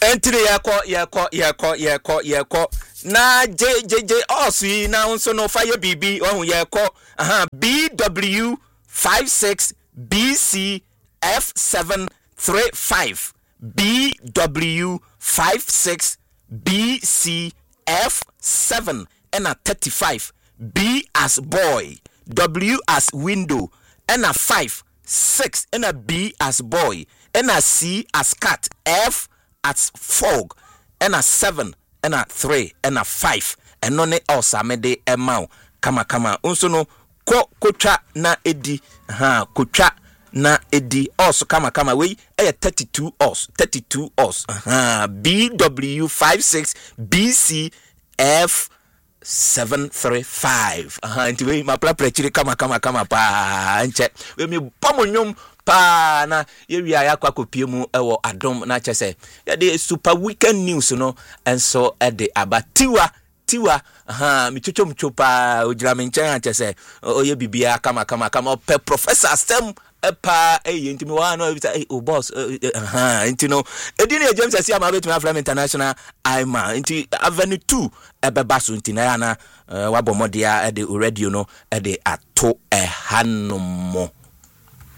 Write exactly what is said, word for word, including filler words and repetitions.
Entry yako yako yako yako yako na J J J also na unso no fire B B ohun yako aha B W five six B C F seven three five B W five six B C F seven and a thirty-five B as boy W as window and a five six and a B as boy and a C as cat F as fog and a seven and a three and a five and none else amede emau kama kama unso no ko kocha na edi ha kocha na edi also kama kama we eh thirty-two us thirty-two us aha B W five six B C F seven three five aha nti we ma pra chiri kama kama kama pa nche we mi pomonyom pa na ye wi aya kwa kopie mu ewo adom na chese ye de super weekend news no enso e de abatiwa tiwa aha mi chocho mchopa ojira me nchen chese oye bibia kama kama kama pe professor stem epa eh enti mi wa no eh o boss aha enti no edi na James Asia ma betu Africa International aima enti avenue two ebeba so enti na ya na wa bomodia e de radio no e de ato e hanomo